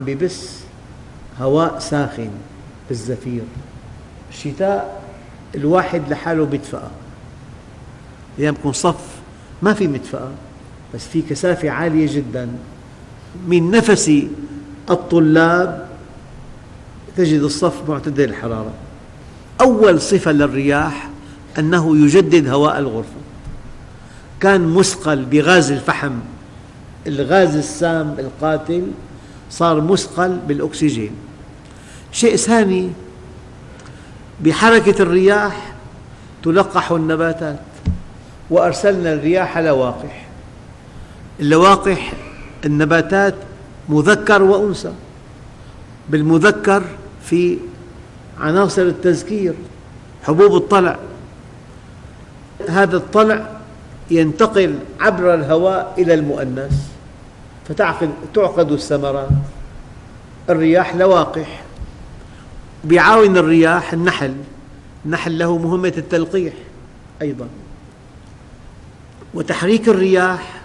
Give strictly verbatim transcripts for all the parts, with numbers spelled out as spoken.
ببث هواء ساخن بالزفير. الشتاء الواحد لحاله بيدفأ، أيام يكون صف ما في مدفأة بس في كثافة عالية جدا من نفس الطلاب تجد الصف معتدل الحرارة. أول صفة للرياح أنه يجدد هواء الغرفة. كان مثقل بغاز الفحم، الغاز السام القاتل، صار مثقل بالأكسجين. شيء ثاني، بحركة الرياح تلقح النباتات، وأرسلنا الرياح لواقح. اللواقح النباتات مذكر وأنثى. بالمذكر في عناصر التذكير، حبوب الطلع، هذا الطلع ينتقل عبر الهواء إلى المؤنث فتعقد الثمرات. الرياح لواقح. بيعاون الرياح النحل، النحل له مهمة التلقيح أيضا. وتحريك الرياح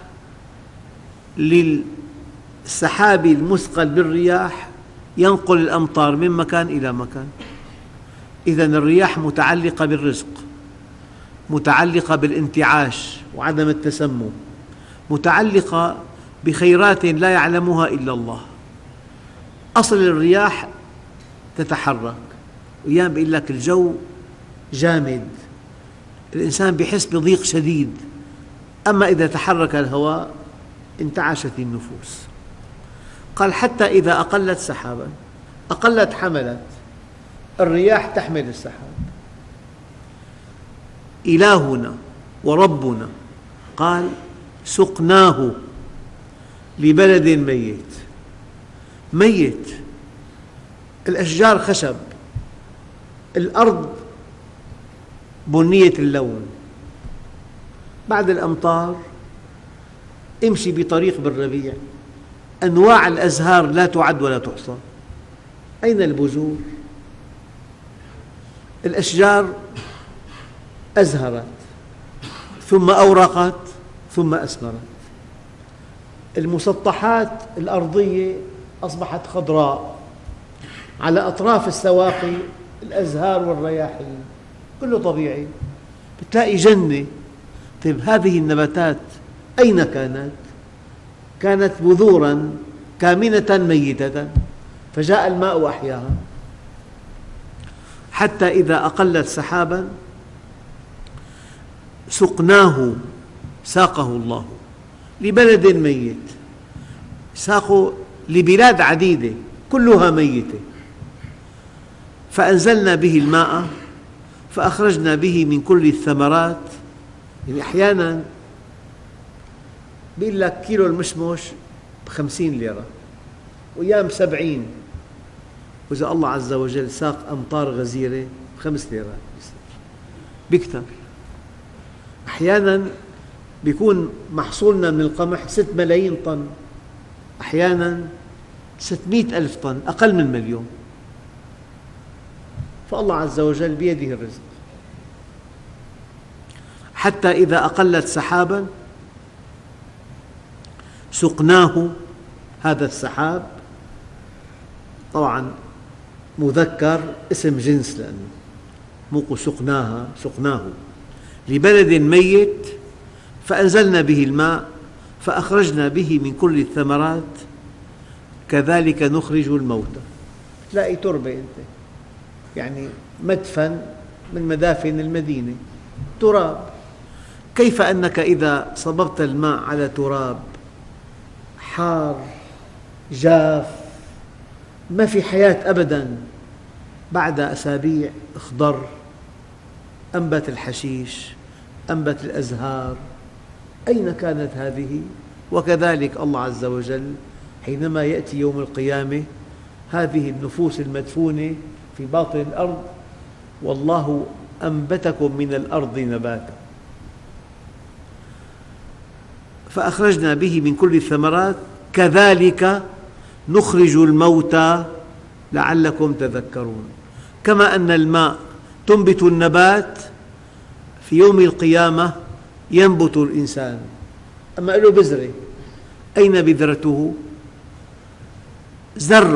للسحاب المثقل بالرياح ينقل الأمطار من مكان إلى مكان. إذن الرياح متعلقة بالرزق، متعلقة بالانتعاش وعدم التسمم، متعلقة بخيرات لا يعلمها إلا الله. أصل الرياح تتحرك، أيام بيقول لك الجو جامد، الإنسان بيحس بضيق شديد، أما إذا تحرك الهواء انتعشت النفوس. قال حتى إذا أقلت سحابا، أقلت حملت، الرياح تحمل السحاب. إلهنا وربنا قال سقناه لبلد ميت. ميت، الأشجار خشب، الأرض بنية اللون. بعد الأمطار امشي بطريق بالربيع، أنواع الأزهار لا تعد ولا تحصى. أين البذور؟ الأشجار أزهرت ثم أورقت ثم أثمرت. المسطحات الأرضية أصبحت خضراء، على أطراف السواقي الأزهار والرياحين، كله طبيعي، بتلاقي جنة. طيب هذه النباتات أين كانت؟ كانت بذوراً كامنة ميتة فجاء الماء وأحياها. حتى إذا أقلت سحاباً سقناه، ساقه الله لبلد ميت، ساقه لبلاد عديدة كلها ميتة. فأنزلنا به الماء فأخرجنا به من كل الثمرات. يعني أحياناً بيقول لك كيلو المشمش بخمسين ليرة وأيام سبعين، وإذا الله عز وجل ساق أمطار غزيرة بخمس ليرات بيكتر. أحياناً بيكون محصولنا من القمح ست ملايين طن، أحياناً ستمئة ألف طن، أقل من مليون. فالله عز وجل بيده الرزق. حتى إذا أقلت سحاباً سقناه، هذا السحاب طبعاً مذكر اسم جنس، لأنه مو سقناها، سقناه لبلد ميت فأنزلنا به الماء فأخرجنا به من كل الثمرات كذلك نخرج الموتى. تلاقي تربة أنت، يعني مدفن من مدافن المدينة، تراب. كيف أنك إذا صببت الماء على تراب حار جاف ما في حياة أبداً، بعد أسابيع اخضر، أنبت الحشيش، أنبت الأزهار. أين كانت هذه؟ وكذلك الله عز وجل حينما يأتي يوم القيامة هذه النفوس المدفونة في باطن الأرض، والله أنبتكم من الأرض نباتا فأخرجنا به من كل الثمرات كذلك نخرج الموتى لعلكم تذكرون. كما أن الماء تنبت النبات، في يوم القيامة ينبت الإنسان. أما له بذرة، أين بذرته؟ ذرة